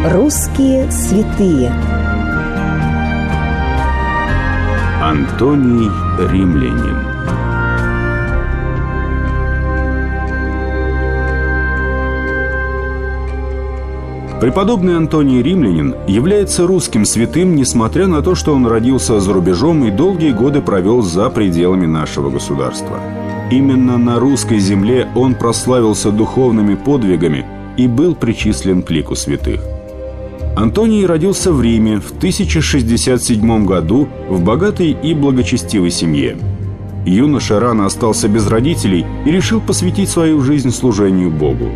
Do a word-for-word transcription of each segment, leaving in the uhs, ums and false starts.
Русские святые. Антоний Римлянин. Преподобный Антоний Римлянин является русским святым, несмотря на то, что он родился за рубежом и долгие годы провел за пределами нашего государства. Именно на русской земле он прославился духовными подвигами и был причислен к лику святых. Антоний родился в Риме в тысяча шестьдесят седьмом году в богатой и благочестивой семье. Юноша рано остался без родителей и решил посвятить свою жизнь служению Богу.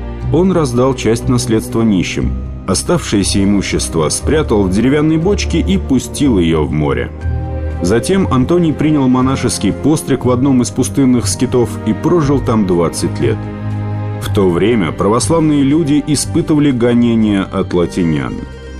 Он раздал часть наследства нищим. Оставшееся имущество спрятал в деревянной бочке и пустил ее в море. Затем Антоний принял монашеский постриг в одном из пустынных скитов и прожил там двадцать лет. В то время православные люди испытывали гонения от латинян.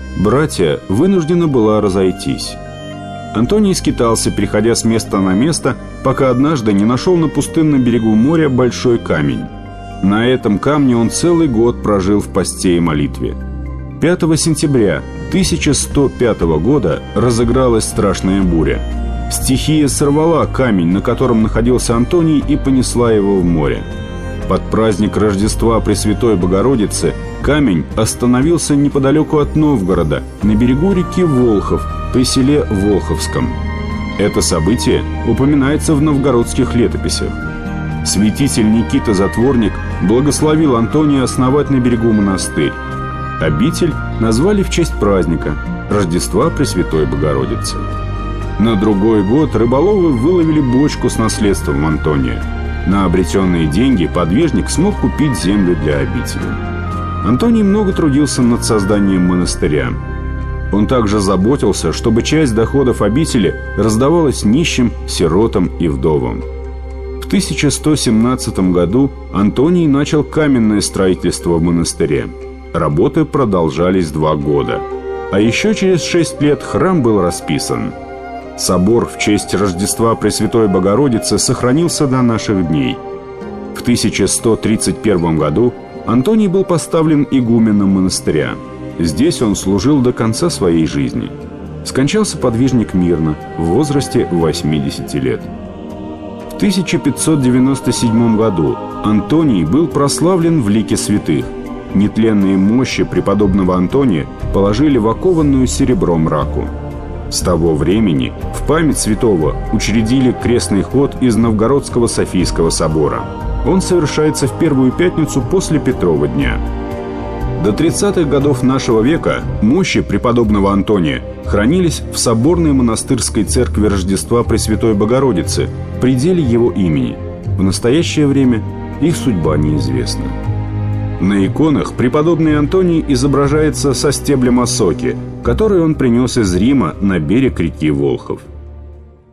Братья вынуждена была разойтись. Антоний скитался, переходя с места на место, пока однажды не нашел на пустынном берегу моря большой камень. На этом камне он целый год прожил в посте и молитве. пятого сентября тысяча сто пятого года разыгралась страшная буря. Стихия сорвала камень, на котором находился Антоний, и понесла его в море. Под праздник Рождества Пресвятой Богородицы камень остановился неподалеку от Новгорода, на берегу реки Волхов, при селе Волховском. Это событие упоминается в новгородских летописях. Святитель Никита Затворник благословил Антония основать на берегу монастырь. Обитель назвали в честь праздника Рождества Пресвятой Богородицы. На другой год рыболовы выловили бочку с наследством Антония. На обретенные деньги подвижник смог купить землю для обители. Антоний много трудился над созданием монастыря. Он также заботился, чтобы часть доходов обители раздавалась нищим, сиротам и вдовам. В тысяча сто семнадцатом году Антоний начал каменное строительство в монастыре. Работы продолжались два года. А еще через шесть лет храм был расписан. Собор в честь Рождества Пресвятой Богородицы сохранился до наших дней. В тысяча сто тридцать первом году Антоний был поставлен игуменом монастыря. Здесь он служил до конца своей жизни. Скончался подвижник мирно, в возрасте восьмидесяти лет. В тысяча пятьсот девяносто седьмом году Антоний был прославлен в лике святых. Нетленные мощи преподобного Антония положили в окованную серебром раку. С того времени в память святого учредили крестный ход из Новгородского Софийского собора. Он совершается в первую пятницу после Петрова дня. До тридцатых годов нашего века мощи преподобного Антония хранились в соборной монастырской церкви Рождества Пресвятой Богородицы, в пределе его имени. В настоящее время их судьба неизвестна. На иконах преподобный Антоний изображается со стеблем осоки, который он принес из Рима на берег реки Волхов.